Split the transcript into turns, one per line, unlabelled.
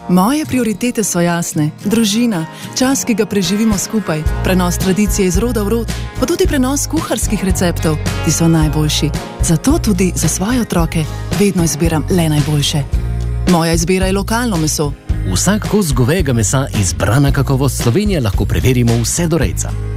Moje prioritete so jasne. Družina, čas, ki ga preživimo skupaj, prenos tradicije iz roda v rod, pa tudi prenos kuharskih receptov, ti so najboljši. Zato tudi za svoje otroke vedno izbiram le najboljše. Moja izbira je lokalno meso.
Vsak kos govejega mesa izbrana kakovost Slovenije lahko preverimo vse do rejca.